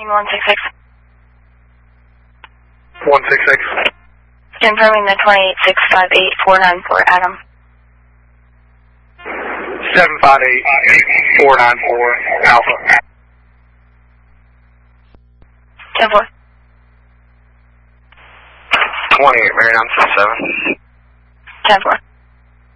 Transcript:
166. 166. Confirming the 28658-494, Adam. 758-494, Alpha. 10-4. 28, Marion 7. 10-4.